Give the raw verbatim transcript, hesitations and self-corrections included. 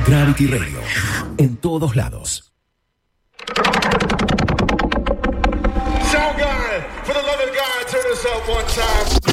Gravity Radio, en todos lados. Sound guy, for the love of God, turn us up one time.